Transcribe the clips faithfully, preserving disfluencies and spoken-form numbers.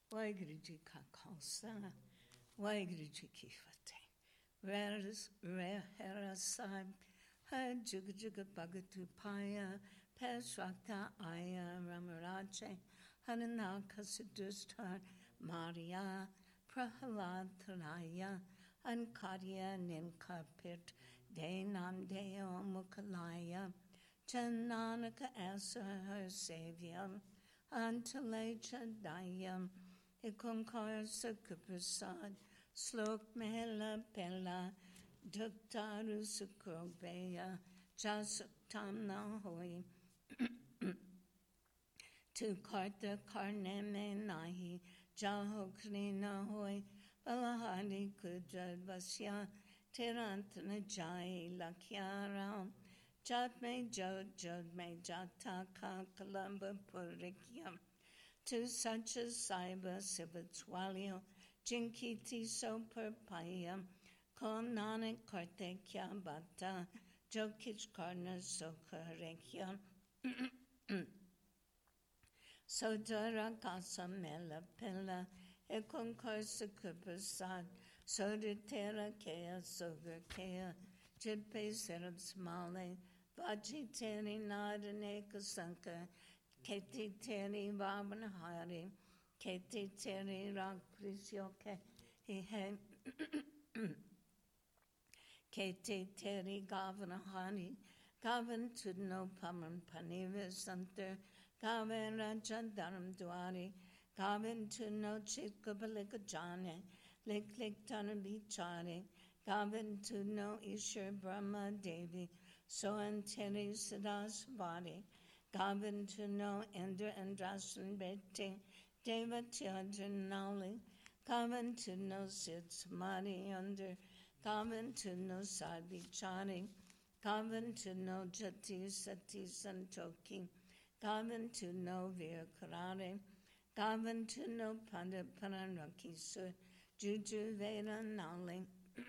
ਵਾਹਿਗੁਰੂ ਜੀ ਕਾ ਖਾਲਸਾ ਵਾਹਿਗੁਰੂ ਜੀ ਕੀ ਫਤਿਹ। ਰਹਿ ਰਹਿ ਸਾਹਿਬ ਹੈ ਜੁਗ ਜੁਗ ਭਗਤ ਪਾਇਆ ਪੈ ਸਵਾਤਾ ਆਇਆ ਰਾਮ ਰਾਜੇ ਹਰ ਨਾਖਸ ਦੁਸ਼ਟਰ ਮਾਰਿਆ ਪ੍ਰਹਲਾਦ ਥਰਾਇਆ ਅਨਕਾਰਿਆ ਨਿੰਖਾ ਪਿਟ ਦੇ ਨਾਮ ਦੇਓ ਮੁਖ ਲਾਇਆ ਚਨ ਨਾਨਕ ਐਸਾ ਹਰ ਸੇਵਿਆ ਅੰਤਲੇ ਚਦਾਇਆ एक ओंकार सुख प्रसाद श्लोक महला पहला ढुकतारु सुखो बेया जा सुखताम ना होई तू करता करने में नाही जा होखरी ना होई बलहारी कुदरत बसिया तिरंत न जाए लखिया राम जब में जोत जोत में जाता का कलम्ब पुरिकिया Tu sacha saiba sibatualio, jinkiti so perpaya, kom nanak karte kya bata, jokich karna so karekya. Sodara kasa mela pilla, ekon karsa kupasad, soditera kea sogar kea, jidpe serab smale, vajiteri nadaneka sanka, Keti teri vavan hari, keti teri rak prisyoke he he. Keti teri gavan hari, gavan tudno paman paniva santer, gavan raja dharam dwari, gavan tudno chitkabalik jane, lik lik tanadi chari, gavan tudno ishur brahma devi, soan teri sadas bari. Gavan to know Indra and Drasan Bete, Deva children Nali, Gavan to know Sid Samadhi under, Gavan to know Sadhi Chari, Gavan to know Jati Sati Santoki, Gavan to know Vir Karare, Gavan to know Panda Paranaki Sur, Juju Veda Nali,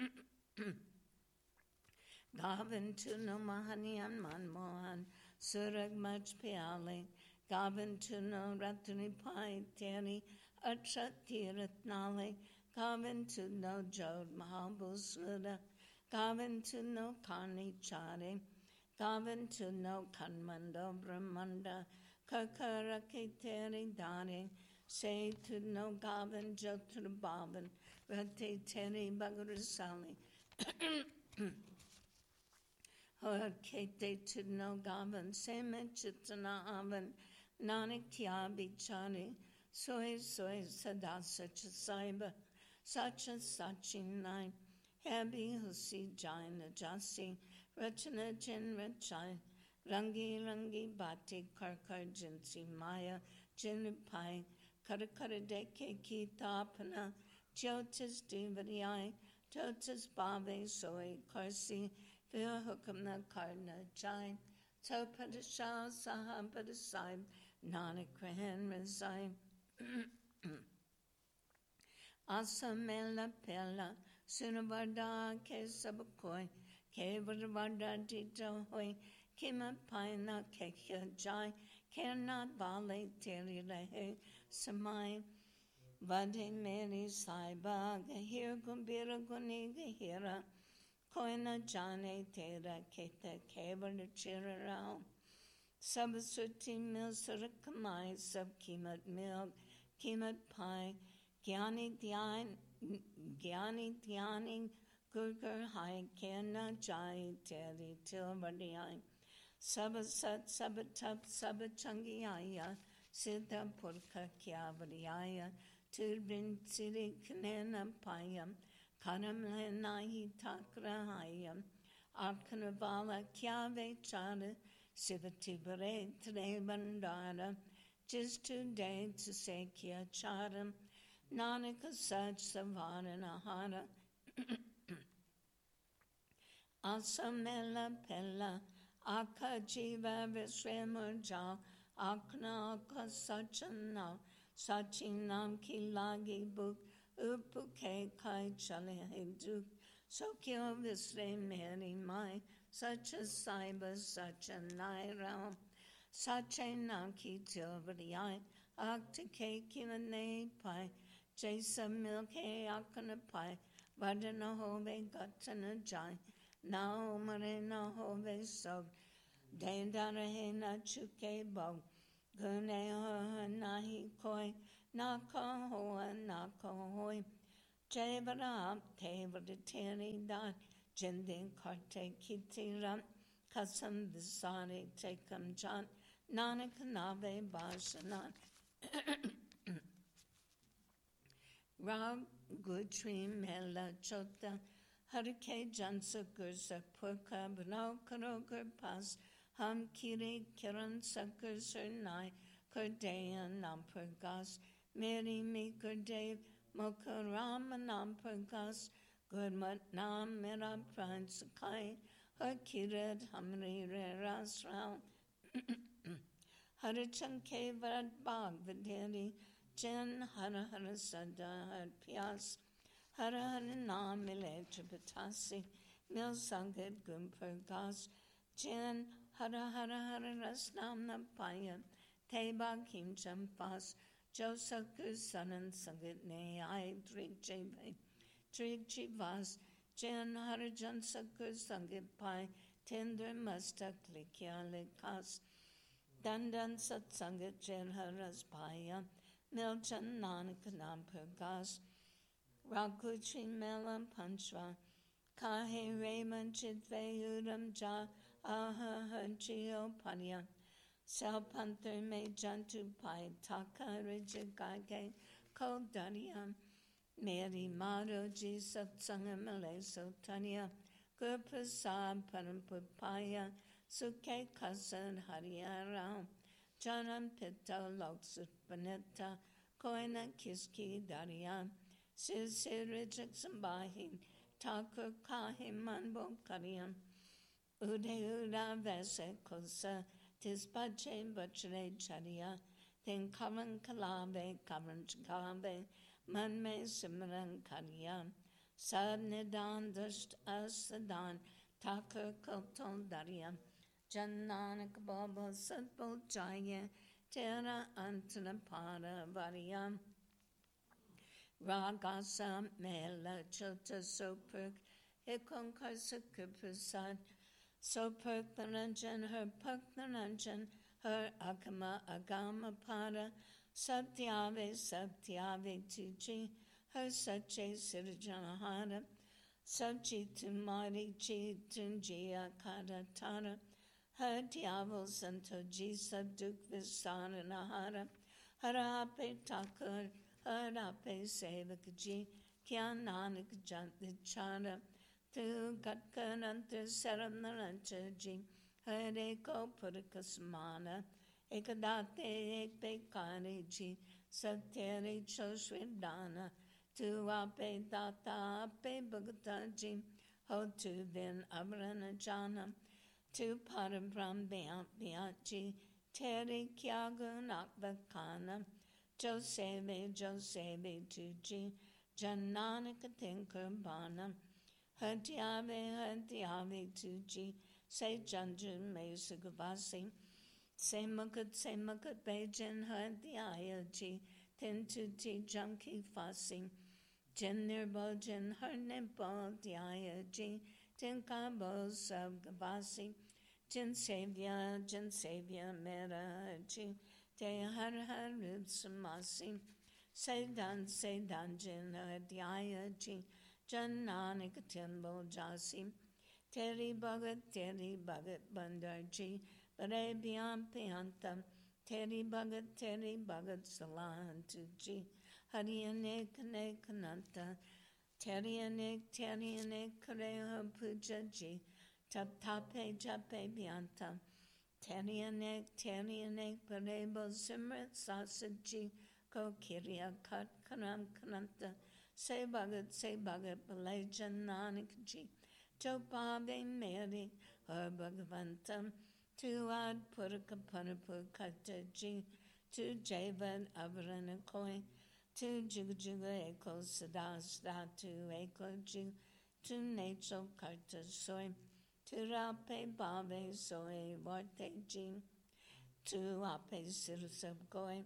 Gavan to know Mahanian Manmohan, Surag Mach Piali, Gavan to know Ratuni Pai Teri, Achati Ratnali, Gavan to know Jod Mahabhu Sura, Gavan to know Kani Chari, Gavan to know Kanmando Brahmanda, Kakaraki Teri Dari, say to know Gavan Jotra Bhavan, Rati Teri Bagarasali. Or Kate to know Gavan, Seme Chitana Avan, Nanak Kya Bichari, Soy Soy Sada such a Saiba, such a Sachin Nine, Habi Husi Jaina Jasi, Rachana Jen Rachai, Rangi Rangi Bati, Karkar Jinsi Maya, Jinipai, Karakaradeke Ki Tapana, Jotis Divariai, Jotis Babe Soy Karsi, Fir Hukamna Karna Jain, Topadasha Sahapadasai, Nanak Rahan Razai, Asamela Pella, Sunavarda Ke Sabakoi, Ke Varvada Dito Hoi, Kima Paina Kekya Jai, Kernat Vale Teri Lehe, Samai, Vade Meri Saiba, Gahir Gumbira Guni Gahira, Koina Jane Tera Keta Kevar Chirarao Sabasuti Mil Surakamai Sub Kimat Milk Kimat Pai Gyani Dhyan Gyani Dhyani Gurgur Hai Kena Jai Teri Tilvadiai Sabasat Sabatap Sabachangiaya Siddha Purka Kyavadiaya Turbin Siri Kanena Payam Karam Lenahi Takrahayam Arkanavala Kyave Chara Sivati Bare Tre Bandara Just today to say Kya Charam Nanaka Sach Savarana Hara Asamela Pella Aka Jiva Visremurja Akna Aka Sachana Sachinam Kilagi Book Upuke kai chale hindu, Sokyo visre meri mai, such a saiba, such a naira, such a naki tilvariai, ak te ke kina nei pai, Jason milke akana pai, vadana hove gatana jai, na omare na hove sog, Dandana he na chuke bo, gune ho na hi koi, na ko hoa na ko hoi, Jevara up tevara teri da, jendin karte kiti ram, kasam visari tekam jan, nanak nave bashanan. Ram Gutri Mela Chota Harike Jansa Gursa Purka Bano Karogar Pas Ham Kiri Kiran Sakar Sernai Kurdaya Nampurgas Mary Maker Dave Mokaram Nampurgas Gurmat Nam Mera Pran Sakai Hakirat Hamri Rasram Harichan Kevad Bag Videri Jen Hara Hara Sada Har Pias Hara Hara Nam Mile Tripatasi Mil Sangat Gumpur Gas Jen Hara Hara Hara Rasnam Napaya Teba Kim Champas Josaku Sanan Sangat Ne I Trig Jebe Trig Chivas Jen Hara Jan Sakur Sangat Pai Tender Mustak Likya Likas Dandan Satsangat Jen Haras Paya Milchan Nanakanam Purgas, Rakuchi Melam Panchva, Kahe Raman Chitve Udam Ja, Aha Hanchio Panya, Salpanther Me Jantu Pai, Taka Rijagage, Kodariam, Mary Mado Ji Satsanga Malay Sotania, Gurprasad Parampupaya, Suke Kasan Hariaram. Janam Pitta Loksut Panetta, Koina Kiski Dariam, Sisi Rijak Sambahi, Takur Kahi Manbo Kariam, Ude Uda Vese Kosa, Tispache Bachre Charia, Then Kavan Kalave, Kavan Chikave, Manme Simran Kariam, Sad Nidan Dust Asadan, Takur Koton Dariam. Jannanak Baba Satbo Jaya Tera Antana Para Variam Ragasa Mela Chota Sopurk Hikon Karsakupasad Sopurk Naranjan her Puk Naranjan her Akama Agama Para Satyave Satyave Tuji her Sache Sirijanahara Sachi Tumari Chi Tunjia Karatara Her diavol santo ji sabduk visara nahara, harape takur, harape sevakaji, kya nanak jant vichara, tu katkananta saranaranta ji, hare ko purikasmana, ekadate ekpekare ji, satyare choshvidana, tu ape data ape bhagata ji, ho tu vin avrana jana, Tu Parabram Bianchi, Terry Kyagu Nakvakana, Josebe Josebe Tuji, Jananika Tinkurbana, Hatiave Hatiave Tuji, Say Janju Mesugavasi, Semakut Semakut Bejan Hatiayaji, Tintuti Junkie Fasi, Jenirbo Jen Hernibo Diayaji, Tinkabo Sabgavasi, Jin Savia, Jin Savia Meraji, Te Har Har Samasi, Sedan Sedan Jin Diayaji, Jananik Timbo Jasi, Teri Bhagat, Teri Bhagat Bandarji, Barebian Piantam, Teri Bhagat, Teri Bhagat Salantuji, Hariane Kane Kananta, Terianik, Terianik, Korea Pujaji, Tap Tape Jape Bianta, Terianik, Terianik, Parebo Simrat Sasaji, Ko Kiria Kat Kanam Kananta, Se Bhagat, Se Bhagat, Balajan Nanak Ji, Topabe Mary, Her Bhagavantam, Tu Ad Puraka Panapu Kataji, Tu Javad Avarana Koi, Tu Jugajuga Eko Sada Sada Tu Eko Ju, Tu Nacho Karta Soy, Tu Rape Babe Soy Varte Ji, Tu Ape Sirusab Goi,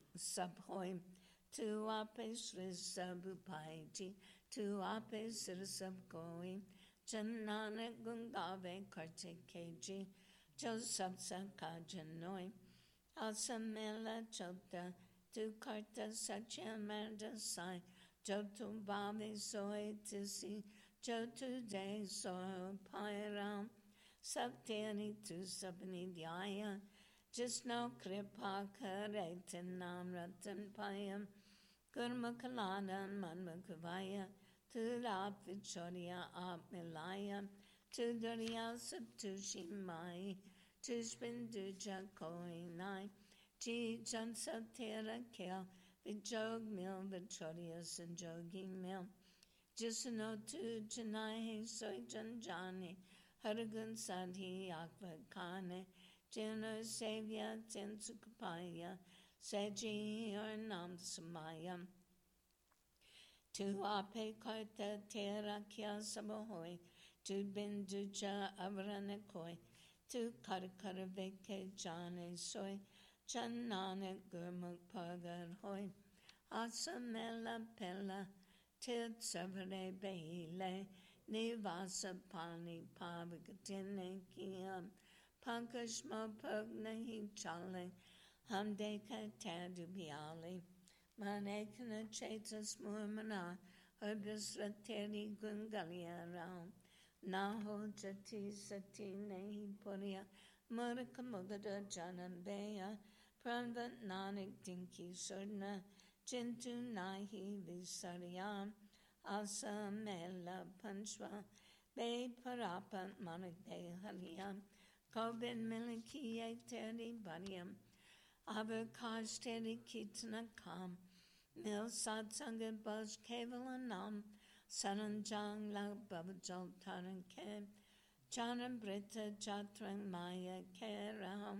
Sabhoy, tu ape Sri Sabupaiji, tu ape Sri Sabgoi, Janana Gungave Karte Keji, Joseph Sakajanoi, Asamela Chota, tu Karta Sachamanda Sai, Jotu Babi Soy Tisi, Jotu De Soy Pairam, Saptani tu Sapani Dhyaya, Jisno Kripa Karetanam Ratan Payam, Gurmakalana Manmakavaya, Tula Vichoria Ap Milaya, Tudaria Saptushi Mai, Tushbinduja Koinai, Ji Jansatera Kel, Vijog Mil, Vichoria Sanjogi Mil, Jisno Tu Janai Soy Janjani, Haragun Sadhi Akva Kane, Jino Savya Tensukapaya, Seji or Nam Samaya. Tu ape karta tera kya sabahoy, tu binduja avranakoi, tu karkar veke jane soy, janane gurmuk pagar hoy, asamela pella, tit savare beile, nivasa pani pavagatine kiyam, pankashma pugnahi chale, hamdeka tadu biali. Manekana Chetas Murmana, Herbisrateri Gungalia Ram, Naho Jati Sati Nehi Puria, Muraka Mugada Janambaya, Pranvat Nanak Dinki Surna, Jintu Nahi Visaryam, Asa Mela Panchva, Be Parapat Manakde Haryam, Kobin Miliki Teri Bariam, Avakash Teri Kitana Kam, Mil Satsanga Baj Kevalanam, Saranjang La Babajal Taran Ke, Charan Brita Jatrang Maya Keram,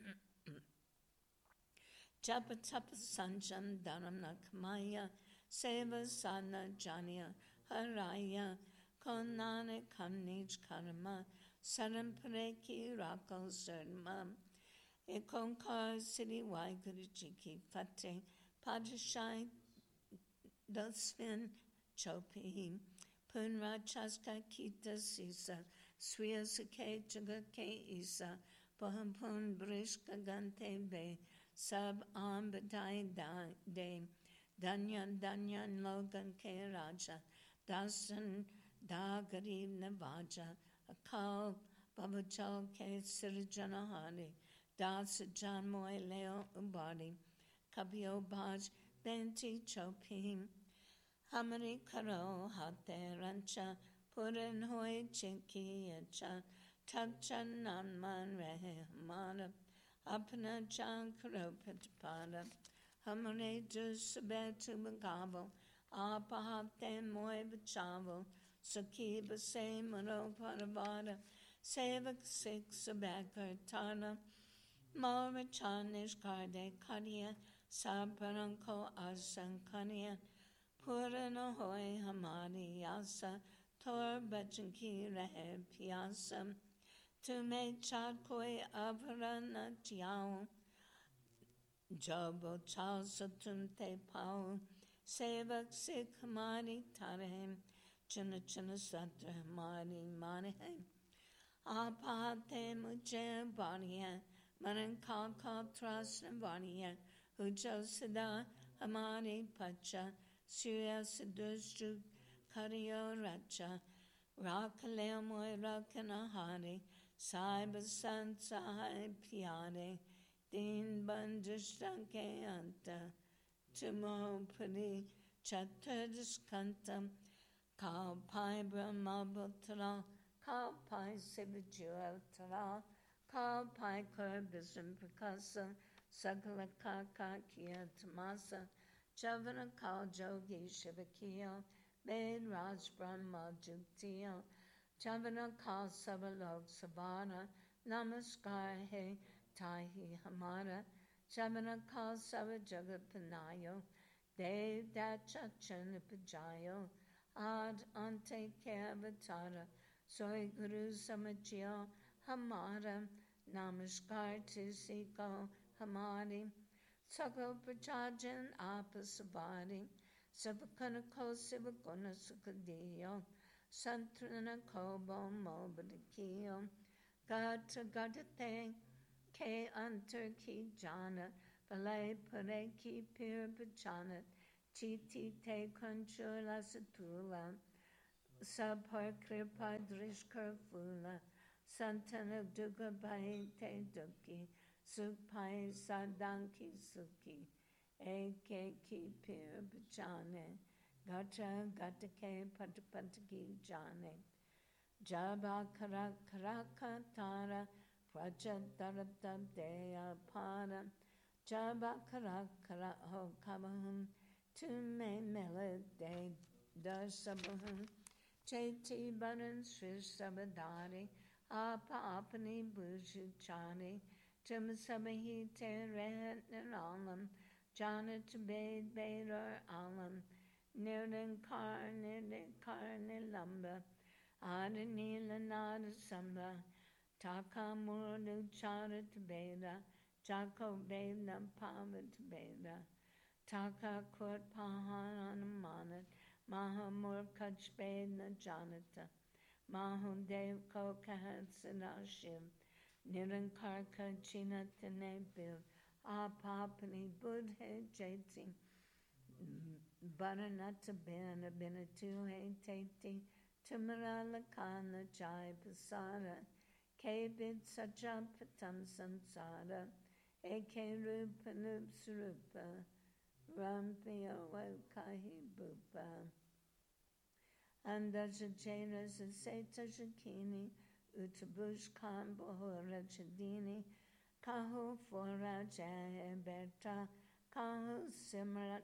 Japatapa Sanjam Dharamnak Maya, Seva Sadna Janya, Haraya, Konana Kamnij Karma, Saran Pareki Rakal Zerma, Ikonkar Siri Waigurujiki Fate, Padashai Dusvin Chopi, Punra Chaska Kita Sisa, Sriya Sake Jagake Isa, Pahampun Brishka Gante Be, Sab Ambadai De, Danyan Danyan Logan Ke Raja, Dasan Dagari Navaja, Akal Babachal Ke Sirjanahari, Das Janmoy Leo Ubadi, Kabio Baj Benti Chopim, Hamari Karo Hate Rancha, Puran Hoi Chinki Yacha, Tachan Nanman Rehe Hamada, Apana Chan Karo Patapada, Hamare Dus Betu Magabo, Apahate Moy Bachavo, Saki Base Mano Paravada, Sevak Sik Sabakar Tana, Mara Chanish Karde Kadiya, Saparanko Asan Kaniya, Purana Hoy Hamari Yasa, Tor Bachanki Rehe Piyasa, Tume Chakoi Avarana Tiao, Jobo Chao Satunte Pao, Sevak Sik Hamari Tarehim, Chana Chana Satra Hamari Manehim, Apate Muche Baniya, Maran Kaka Tras Navaniya, Ujo Sada Hamari Pacha, Surya Sadusju Kariyo Racha, Rakalemoy Rakanahari, Saiba San Sahai Piade, Din Bandushanke Anta, Tumo Puri Chaturdis Kantam, Kao Pai Brahmabhutara, Kao Pai Sivajuatara, Kao Pai Kurbism Prakasa, Sakala Kaka Kia Tamasa, Chavana Kao Jogi Shivakiyo, Ved Raj Brahma Juktiyo, Chavana Kao Sabalok Sabana, Namaskar He Tahi Hamara, Chavana Kao Sava Jagat Panayo, Dev Dachachana Pajayo, Ad Ante Kavatara, Soy Guru Samachiyo, Hamara, Namaskar Tisiko Hamari, Sago Prachajan Apasabari, Sabakanako Sivakuna Sukadiyo, Santrana Kobo Mobadikiyo, Gata Gadate, K Antar Ki Jana, Balay Pare Ki Pir Bajana, Titi Te Kanchula Satula, Sapar Kripa Drishkar Fula, Santana Duga Bai Te Duki, Supai Sadanki Suki, Eke Ki Pir Bajane, Gata Gata Ke Patapataki Jane, Jaba Kara Karaka Tara, Praja Darata Dea Para, Jaba Kara Kara Ho Kabahum, Tume Mele De Darsabahum, Cheti Baran Sri Sabadari, Apa Apani Bhuju Chani, Tum Sabahi Te Rehet Alam, Jana Tubed Bedar Alam, Nirdan Karni Karni Lamba, Adanila Nada Samba, Taka Murdu Chara Tubeda, Jako Beda Pava Tubeda, Taka Kurt Pahan Anamanat, Mahamur Kach Beda Janata, Mahun Dev Kokahat Sadashim, Nirankar Kachina Tenebil, Apapani Budhe Jeti, Baranata Bena Benatuhe Teti, Tumarala Kana Jai Pasara, Kabid Sajam Patam Sansara, Eke Rupa Nupsurupa, Rampia Kahi Bupa, and Dajajena Seta Shakini, Utabush Khan Bohora Chadini, Kahu Fora Jaya Berta, Kahu Simrat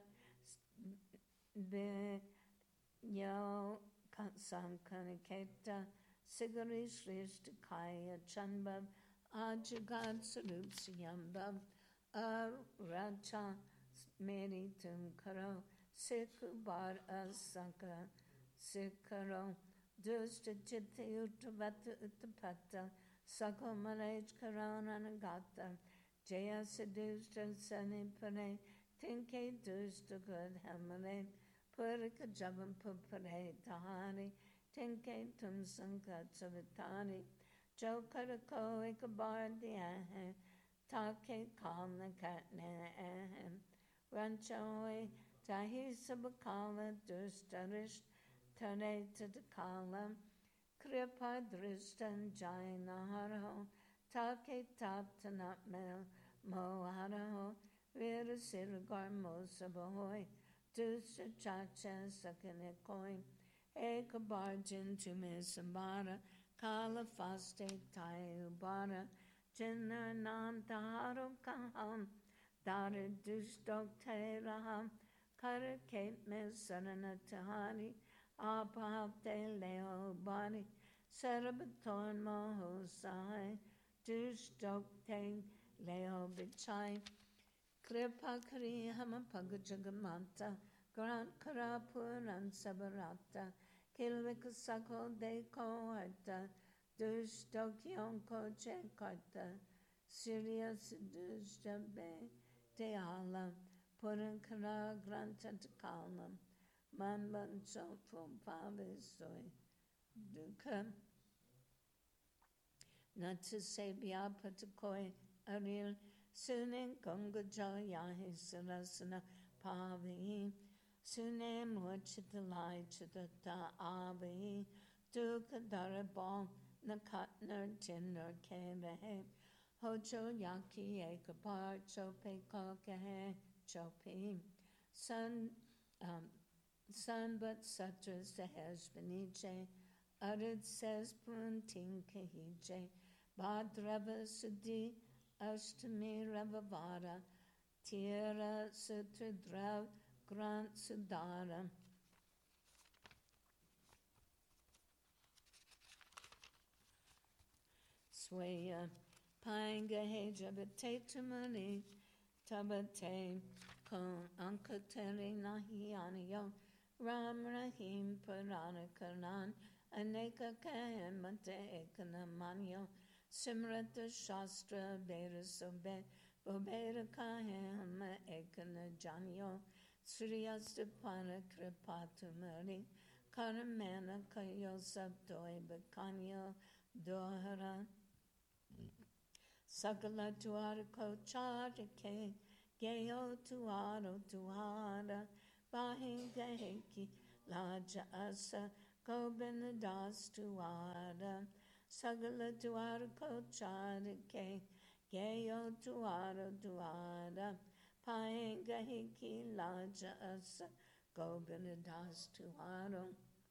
Be Yo Sankaniketa, Sigari Shrishta Kaya Chanbab, Ajagad Sarup Siyambab, Racha Meri Tumkaro, Sikhu Bar Asaka, Sikkaro, Dusta Chitta Utavata Utapata, Sako Malaj Karana Nagata, Jaya Sedusta Sani Pare, Tinke Dusta Good Hamale, Purika Javan Pupare Tahari, Tinke Tumsanka Savitari, Jokarako Ikabar Diahe, Take Kalna Katna Ahem, Ranchoe, Tahi Sabakala Dustarish, Tane to the Kala, Kripa Dristan Jaina Haraho, Take Tap Tanat Mel, Mo Haraho, Vera Sirgar Mosabahoy, Dusta Chacha Sakane Coin, Ekabarjin to Mesambara, Kala Faste Tai Ubara, Jinna Nam Taharo Kaham, Dara Dustok Teraham, Kara Kate Mesarana Tahari, Apapte Leo Bani, Sarabaton Moho Sai, Dustok Teng Leo Bichai, Kripa Kari Hamapagajagamanta, Grant Karapuran Sabarata, Kilvika Sako De Koata, Dustok Yonko Chekarta, Sirius Dustabe, De Ala, Puran Kara Granta Kalam, Mamban Sofo Pavisoy, Duka, Natsabia Patakoi, Aril, Sunin Konga Jayahi Sarasana Pavi, Sune Mochitalai Chitata Avi, Duka Darabal, Nakatner Tinder Kebehe, Hojo Yaki Ekapar, Chope Kokahe, Chope, Sun, um, Sun but Satras Sehesh Beniche, Arid says Puntin Kahije, Badrava Sudi, Ashtami Ravavara, Tira Sutradrav, Grant Sudara. Swaya, Panga Hejabate Tumani, Tabate, Kon Ankatari Nahianiyo, Ram Rahim Purana Karnan, Aneka Kahemate Ekanamanyo, Simrata Shastra Bera Sobe, Bobera kaham ekana janyo, Sriyastapana kripatumari, Karamana kayo sabdoi bakanyo dohara. Sakala tuara kochara ke, Gayo tuaro tuara, Bahi gaheki, Laja asa, Gobinadas tuara, Sagala tuara kochara ke, Gayo tuaro tuara, Pae gaheki, Laja asa, Gobinadas tuaro.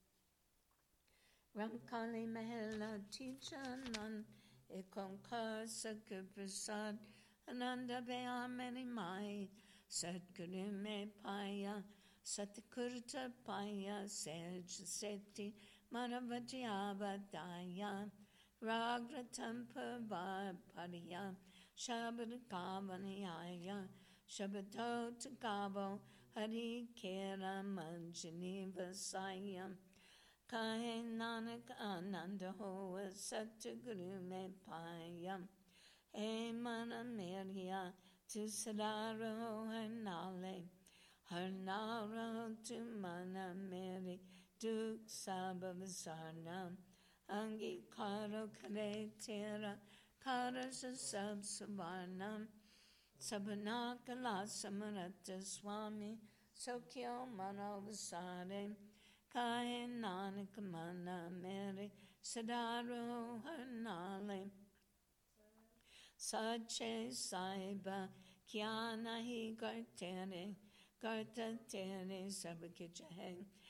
Ramkali Mahela Tichanan Ikonkar Sakuprasad Ananda Bayamani Mai Satguru Me Paya Satkurta Paya Sej Seti Manavati Abadaya Ragratampa Padiya Shabad Kavaniyaya Shabato Takabo Hari Kera Manjini Vasayam Kahe Nanak Ananda Hoa Satguru Me Payam He Mana Meria Tu Sadaro Hernale Hernaro Tu Mana Meri Duk Sabavasarnam Angi Karo Kare Tera Kara Sab Savarnam Sabanakala Samarata Swami Sokyo Manovasare Kahe Nanak Mana Meri Sadaro Hernale Sache Saiba Kya Nahi Gartere Garta Tere Sabakijaheng